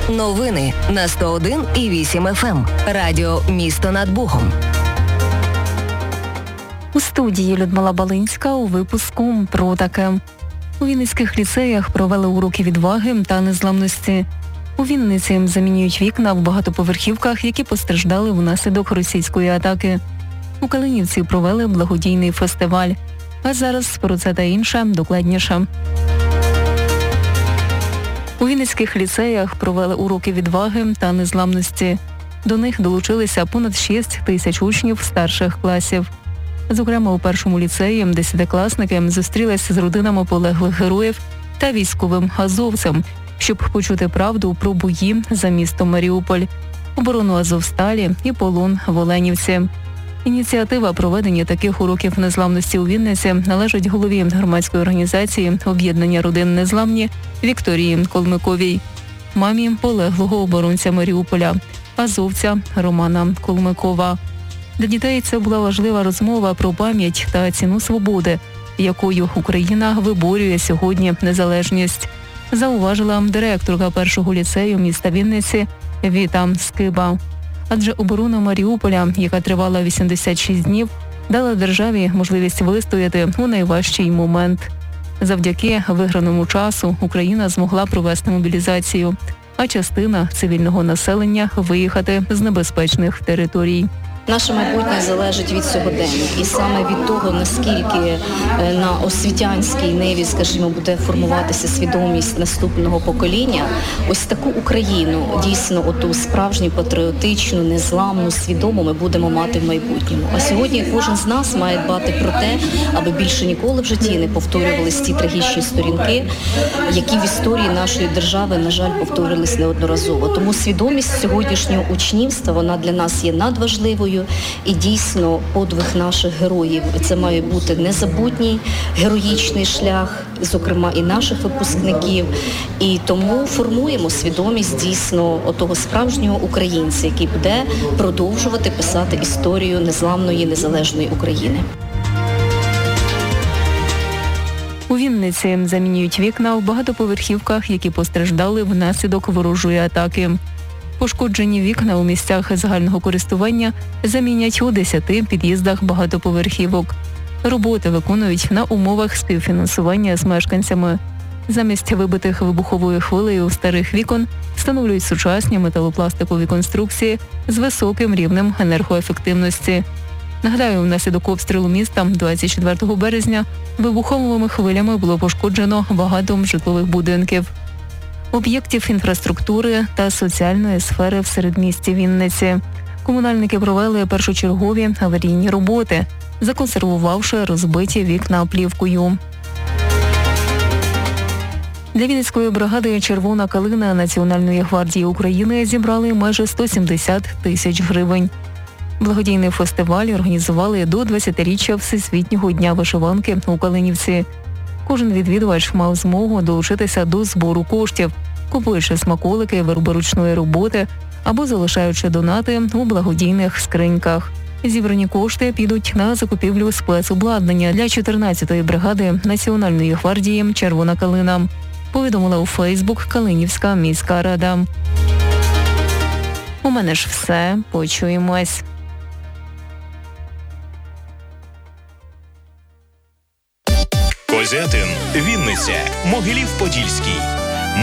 Новини на 101,8 FM. Радіо «Місто над Богом». У студії Людмила Балинська у випуску про таке. У вінницьких ліцеях провели уроки відваги та незламності. У Вінниці замінюють вікна в багатоповерхівках, які постраждали внаслідок російської атаки. У Калинівці провели благодійний фестиваль. А зараз про це та інше докладніше. У вінницьких ліцеях провели уроки відваги та незламності. До них долучилися понад 6 тисяч учнів старших класів. Зокрема, у першому ліцеї десятикласники зустрілися з родинами полеглих героїв та військовим азовцем, щоб почути правду про бої за місто Маріуполь, оборону Азовсталі і полон в Оленівці. Ініціатива проведення таких уроків незламності у Вінниці належить голові громадської організації «Об'єднання родин незламні» Вікторії Колмиковій, мамі полеглого оборонця Маріуполя, азовця Романа Колмикова. Для дітей це була важлива розмова про пам'ять та ціну свободи, якою Україна виборює сьогодні незалежність, зауважила директорка першого ліцею міста Вінниці Віта Скиба. Адже оборона Маріуполя, яка тривала 86 днів, дала державі можливість вистояти у найважчий момент. Завдяки виграному часу Україна змогла провести мобілізацію, а частина цивільного населення виїхати з небезпечних територій. Наше майбутнє залежить від сьогодення. І саме від того, наскільки на освітянській ниві, скажімо, буде формуватися свідомість наступного покоління, ось таку Україну, дійсно, оту справжню, патріотичну, незламну, свідому ми будемо мати в майбутньому. А сьогодні кожен з нас має дбати про те, аби більше ніколи в житті не повторювались ті трагічні сторінки, які в історії нашої держави, на жаль, повторювались неодноразово. Тому свідомість сьогоднішнього учнівства, вона для нас є надважливою. І дійсно подвиг наших героїв – це має бути незабутній героїчний шлях, зокрема і наших випускників. І тому формуємо свідомість дійсно отого справжнього українця, який буде продовжувати писати історію незламної, незалежної України. У Вінниці замінюють вікна в багатоповерхівках, які постраждали внаслідок ворожої атаки. Пошкоджені вікна у місцях загального користування замінять у 10 під'їздах багатоповерхівок. Роботи виконують на умовах співфінансування з мешканцями. Замість вибитих вибуховою хвилею старих вікон встановлюють сучасні металопластикові конструкції з високим рівнем енергоефективності. Нагадаю, внаслідок обстрілу міста 24 березня вибуховими хвилями було пошкоджено багато житлових будинків, об'єктів інфраструктури та соціальної сфери в середмісті Вінниці. Комунальники провели першочергові аварійні роботи, законсервувавши розбиті вікна плівкою. Для Вінницької бригади «Червона калина» Національної гвардії України зібрали майже 170 тисяч гривень. Благодійний фестиваль організували до 20-річчя Всесвітнього дня вишиванки у Калинівці. Кожен відвідувач мав змогу долучитися до збору коштів, купуючи смаколики, вироби ручної роботи або залишаючи донати у благодійних скриньках. Зібрані кошти підуть на закупівлю спецобладнання для 14-ї бригади Національної гвардії «Червона калина», повідомила у Фейсбук Калинівська міська рада. У мене ж все. Почуємось. Козятин, Вінниця, Могилів-Подільський.